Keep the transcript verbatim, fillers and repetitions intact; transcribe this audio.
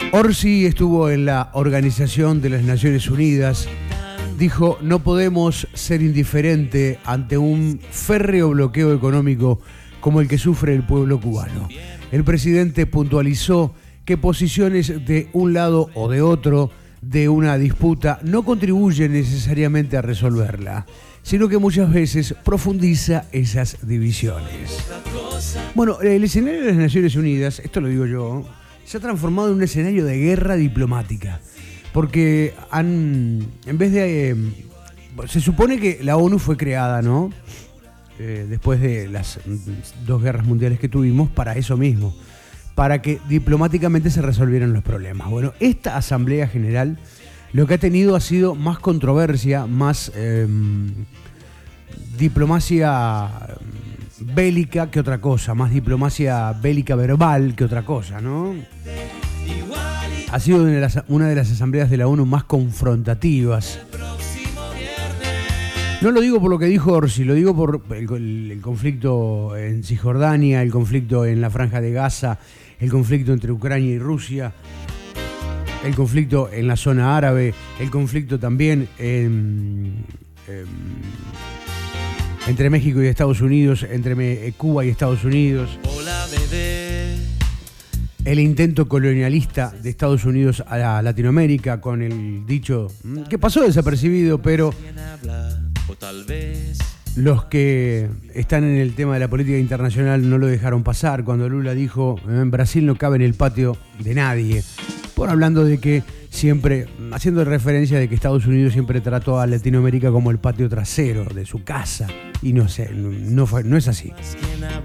Orsi estuvo en la Organización de las Naciones Unidas. Dijo, no podemos ser indiferentes ante un férreo bloqueo económico como el que sufre el pueblo cubano. El presidente puntualizó que posiciones de un lado o de otro de una disputa no contribuyen necesariamente a resolverla, sino que muchas veces profundiza esas divisiones. Bueno, el escenario de las Naciones Unidas, esto lo digo yo, se ha transformado en un escenario de guerra diplomática, porque han, en vez de... Eh, se supone que la ONU fue creada, ¿no? Eh, después de las dos guerras mundiales que tuvimos, para eso mismo, para que diplomáticamente se resolvieran los problemas. Bueno, esta Asamblea General lo que ha tenido ha sido más controversia, más eh, diplomacia bélica que otra cosa, más diplomacia bélica verbal que otra cosa, ¿no? Ha sido una de las, una de las asambleas de la ONU más confrontativas. No lo digo por lo que dijo Orsi, lo digo por el, el, el conflicto en Cisjordania, el conflicto en la Franja de Gaza, el conflicto entre Ucrania y Rusia, el conflicto en la zona árabe, el conflicto también en, en, entre México y Estados Unidos, entre Cuba y Estados Unidos. Hola, bebé. El intento colonialista de Estados Unidos a Latinoamérica con el dicho que pasó desapercibido, pero los que están en el tema de la política internacional no lo dejaron pasar cuando Lula dijo en Brasil no cabe en el patio de nadie, por hablando de que siempre, haciendo referencia de que Estados Unidos siempre trató a Latinoamérica como el patio trasero de su casa, y no sé, no, fue, no es así.